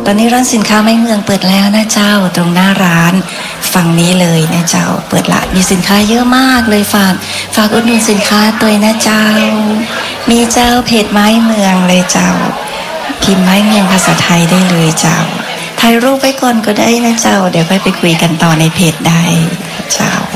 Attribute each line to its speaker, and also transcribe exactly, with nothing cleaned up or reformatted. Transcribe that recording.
Speaker 1: ตอนนี้ร้านสินค้าไม่เมืองเปิดแล้วนะเจ้าตรงหน้าร้านฝั่งนี้เลยนะเจ้าเปิดละมีสินค้าเยอะมากเลยฝากฝากอุดหนุนสินค้าตัวนะเจ้ามีเจ้าเพจไม้เมืองเลยเจ้าพิมพ์ไม้เมืองภาษาไทยได้เลยเจ้าถ่ายรูปไว้ก่อนก็ได้นะเจ้าเดี๋ยวค่อยไปคุยกันต่อในเพจได้เจ้า